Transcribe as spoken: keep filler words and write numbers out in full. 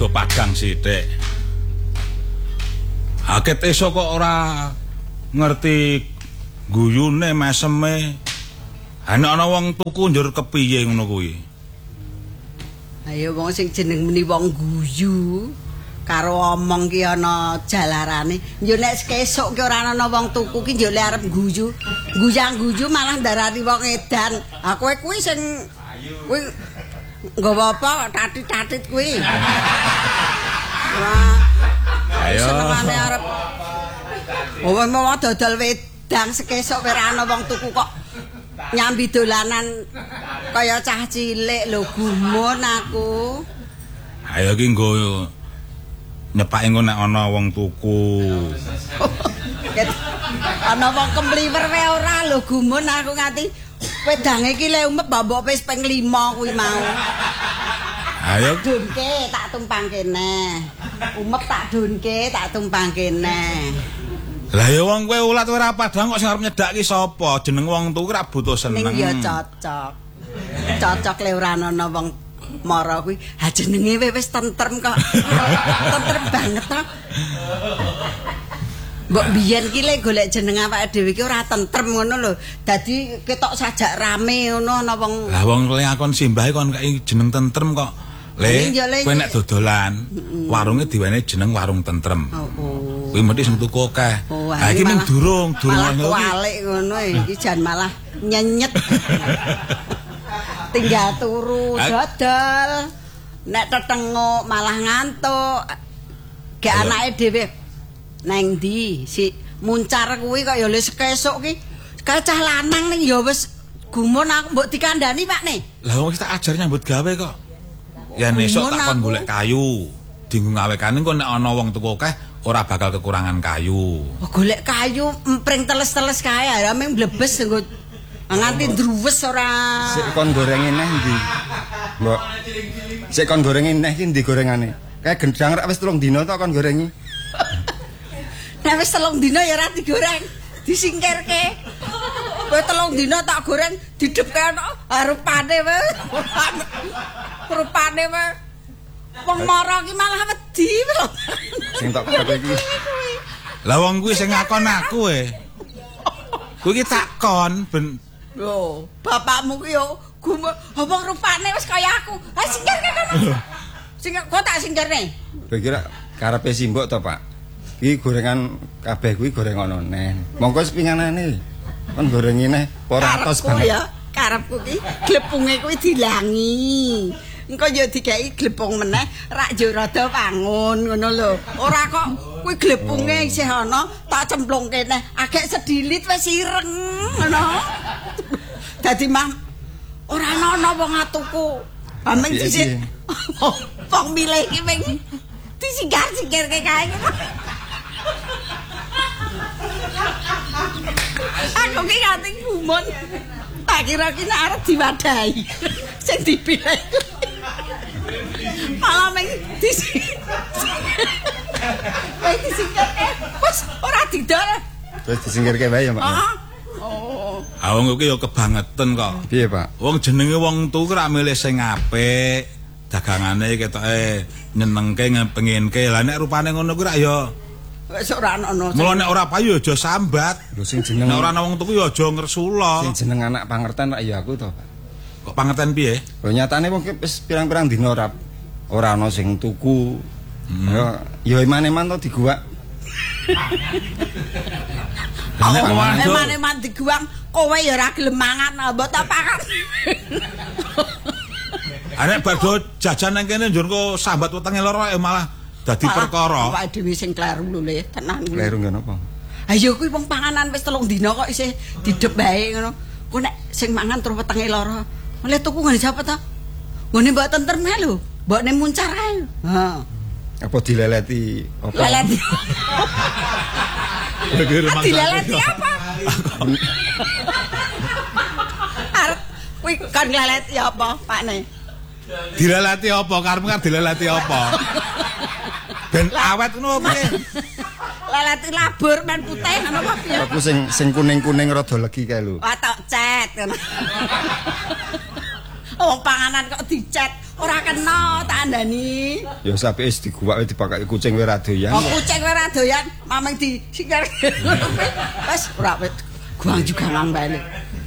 rada padang sithik. Aket esuk kok ora ngerti guyune meseme. Ana ana wong tuku njur kepiye ngono kuwi. Ayo wong sing jeneng meni wong guyu karo omong ki ana jalarane. Yo nek kesuk ki ora ana wong tuku ki yo le arep guyu. Guyang-guyu malah ndarani wong edan. Ha kowe kuwi sing kuwi nggawa apa tatit-tatit kuwi. Wah. Ayo. Senengane arep. Oh mau dodol wedang sekesuk ora ana wong tuku kok nyambi dolanan kaya cah cilik lho gumun aku. Ayo ki nggo nyepake engko nek ana wong tuku. Ana wong kemliwer wae ora lho gumun aku nganti wedange iki le umep mbok wis ping lima kuwi mau. Ayo dunke tak tumpang kene. Umep tak dunke tak tumpang kene. Lah ya wong kowe ulat ora padang kok sing arep nyedak ki sapa? Jeneng wong tuku ora butuh seneng. Ning ya cocok. Cocok le ora ana wong mara kuwi. Ha jenenge wis tentrem kok. Tentrem banget to. Mbok biyen ki le golek jeneng awake dhewe ki ora tentrem ngono lho. Dadi ketok sajak rame ngono ana wong. Lah wong lekon simbahe kon kaya jeneng tentrem kok. Le, kowe nek dodolan, warunge diwene jeneng warung tentrem. Oh. Kuwi mesti sing tuku akeh. Ha iki ning durung, durung ngono iki. Walik ngono iki jan malah nyenyet. Tinggal turu dodol. Nek tetenguk malah ngantuk. Gek anake dhewe nang ndi si muncar kuwi kok ya wis kesuk ki. Kacah lanang ning ya wis gumun aku mbok dikandani Pak ne. Lah wong tak ajar nyambut gawe kok. Ya nesuk tak kon golek kayu. Dinggo ngawekane kok nek ana wong tuku akeh ora bakal kekurangan kayu. Oh, golek kayu empring teles-teles kae ya mung blebes nggo nganti druwes ora. Sik kon gorenge neh ndi? Mbok. Sik kon gorenge neh iki ndi gorengane? Kayak gendang rak wis telung dina to kon gorengi. Nek wis telung dina ya ora digoreng, disingkirke. Kowe telung dina tak goreng didepke ana rupane wae. Rupane wae. Wong mara ki malah wedi lho. Sing tak kowe iki. Lah wong kuwi sing ngakon aku e. Kuwi ki takon ben lho, bapakmu ki yo gumun, wong rupane wis kaya aku. Ha singkirke kono. Sing kok tak singkirne. Kowe kira karepe simbok to, Pak? Iki gorengan kabeh kuwi goreng ono neh. Monggo sepinganane. Kon gorengi neh ora atos banget. Ya, karepku ki glepunge kuwi dilangi. Engko ya digawe glepung meneh, rak yo rada wangun ngono lho. Ora kok kuwi glepunge isih ana, tak cemplungke neh. Agek sedilit wis ireng ngono. Dadi mah ora ana wong atuku. Ameng sisih. Wong milih ki ming disingkar-singkirke kae. Aku ki nganti gumun. Tak kira ki nek arep diwadahi. Sing dipilih. Malah meng disi. Wis disingkirke. Wis ora didol. Wis disingkirke wae ya, Pak. Oh. Ah wong kuwi ya kebangetan kok. Piye, Pak? Wong jenenge wong tuku ora milih sing apik. Dagangane ketoke nyenengke ngepenginke. Lah nek rupane ngono kuwi ra ya wis ora ana. Mula nek ora payu aja sambat. Lho sing jeneng nek ora ana wong tuku ya aja ngersula. Sing jeneng anak pangerten rak ya aku to, Pak. Kok pangerten piye? Lho nyatane wong wis pirang-pirang dina ora ora ana sing tuku. Ya ya eman-eman to diguwak. Eman-eman diguwang kowe ya ora gelem mangan mbok tak pakan. Arek badhe jajan nang kene njur kok sambat wetenge lara malah dadi perkara. Awake dhewe sing kleru lho Le, tenan kuwi. Kleru ngono apa? Ha ya kuwi wong panganan wis telung dina kok isih didep bae ngono. Ku nek sing mangan terus wetenge lara. Oleh tuku ngene sapa ta? Ngene mbok tentrem ae lho. Mbokne muncar ae. Ha. Apa dileleti apa? Leleti. Dileleti apa? Arep kuwi kan leleti apa, Pakne? Dileleti apa? Karep kan dileleti apa? Ben awet ngono piye? Leleti labur men putih ngono apa piye? Aku sing sing kuning-kuning rada legi kae lho. Wah tok cet ngono. Wong panganan kok dicet, ora kena tak andani. Ya sapi wis diguwak dipakai kucing wae ra doyan. Oh kucing wae ra doyan, mamang di sikar. Wes ora wis guang juga nang bali.